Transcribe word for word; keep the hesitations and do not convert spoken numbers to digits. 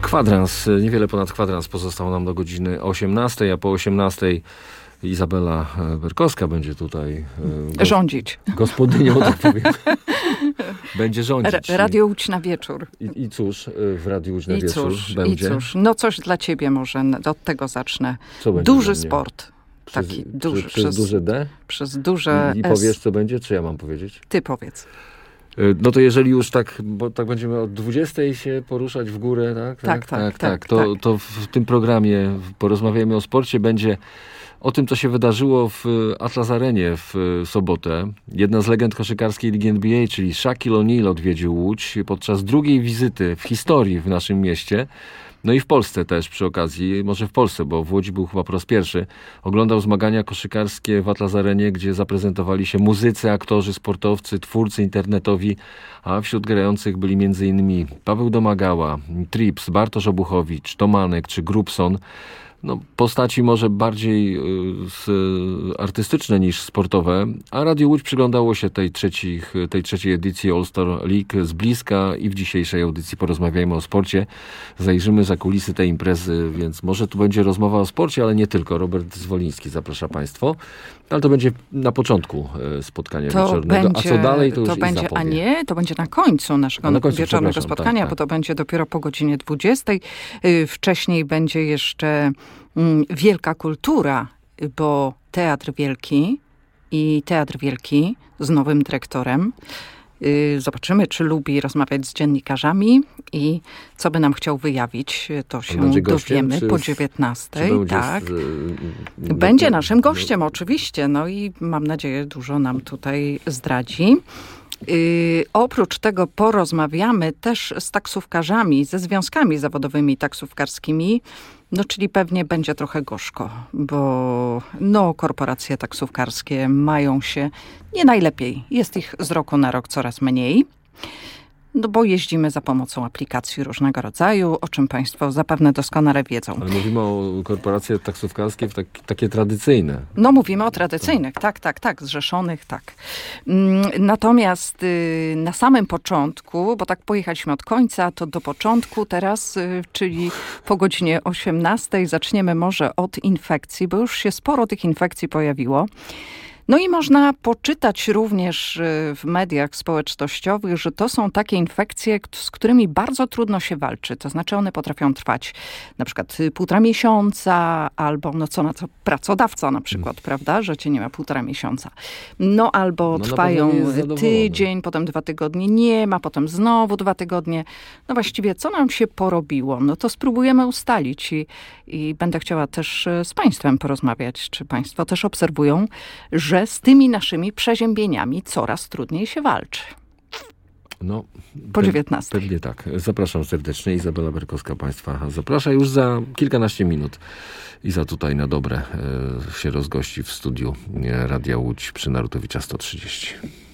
Kwadrans, niewiele ponad kwadrans pozostał nam do godziny osiemnastej, a po osiemnastej Izabela Berkowska będzie tutaj gos- rządzić. Gospodynią, tak powiem. Będzie rządzić. R- Radio Łódź na wieczór. I, I cóż w Radiu Łódź na I wieczór cóż, będzie? I cóż, no coś dla ciebie może, od tego zacznę. Co będzie Duży sport. Przez, taki duży. Przez, przez duże D? Przez duże I, i powiesz, co będzie? Czy ja mam powiedzieć? Ty powiedz. No to jeżeli już tak, bo tak będziemy od dwudziestej się poruszać w górę, tak? Tak, tak, tak. tak, tak. tak to, tak. to w tym programie porozmawiamy o sporcie, będzie o tym, co się wydarzyło w Atlas Arenie w sobotę. Jedna z legend koszykarskiej ligi N B A, czyli Shaquille O'Neal, odwiedził Łódź podczas drugiej wizyty w historii w naszym mieście. No i w Polsce też przy okazji, może w Polsce, bo w Łodzi był chyba po raz pierwszy, oglądał zmagania koszykarskie w Atlas Arenie, gdzie zaprezentowali się muzycy, aktorzy, sportowcy, twórcy internetowi, a wśród grających byli między innymi Paweł Domagała, Trips, Bartosz Obuchowicz, Tomanek czy Grubson. No, postaci może bardziej y, z, artystyczne niż sportowe, a Radio Łódź przyglądało się tej, trzeciej, tej trzeciej edycji All-Star League z bliska i w dzisiejszej audycji porozmawiajmy o sporcie. Zajrzymy za kulisy tej imprezy, więc może tu będzie rozmowa o sporcie, ale nie tylko. Robert Zwoliński zaprasza Państwo, ale to będzie na początku spotkania to wieczornego. Będzie, a co dalej, to, to już będzie, zapowie. A nie, to będzie na końcu naszego na końcu, wieczornego spotkania, tak, tak. bo to będzie dopiero po godzinie dwudziestej. Wcześniej będzie jeszcze Wielka Kultura, bo Teatr Wielki i Teatr Wielki z nowym dyrektorem. Zobaczymy, czy lubi rozmawiać z dziennikarzami i co by nam chciał wyjawić, to się dowiemy gościem, po dziewiętnastej. Tak. Z, no, będzie naszym gościem, oczywiście. No i mam nadzieję, dużo nam tutaj zdradzi. Yy, oprócz tego porozmawiamy też z taksówkarzami, ze związkami zawodowymi taksówkarskimi, no czyli pewnie będzie trochę gorzko, bo no korporacje taksówkarskie mają się nie najlepiej. Jest ich z roku na rok coraz mniej. No bo jeździmy za pomocą aplikacji różnego rodzaju, o czym Państwo zapewne doskonale wiedzą. Ale mówimy o korporacjach taksówkarskich tak, takie tradycyjne. No mówimy o tradycyjnych, tak, tak, tak, zrzeszonych, tak. Natomiast na samym początku, bo tak pojechaliśmy od końca, to do początku teraz, czyli po godzinie osiemnastej zaczniemy może od infekcji, bo już się sporo tych infekcji pojawiło. No i można poczytać również w mediach społecznościowych, że to są takie infekcje, z którymi bardzo trudno się walczy. To znaczy one potrafią trwać na przykład półtora miesiąca, albo no co na to pracodawca na przykład, hmm. prawda, że cię nie ma półtora miesiąca. No albo no, trwają tydzień, potem dwa tygodnie nie ma, potem znowu dwa tygodnie. No właściwie co nam się porobiło? No to spróbujemy ustalić i, i będę chciała też z Państwem porozmawiać, czy Państwo też obserwują, że z tymi naszymi przeziębieniami coraz trudniej się walczy. No, po dziewiętnastej. Pewnie tak. Zapraszam serdecznie. Izabela Berkowska Państwa zaprasza już za kilkanaście minut. Iza tutaj na dobre się rozgości w studiu Radia Łódź przy Narutowicza sto trzydzieści.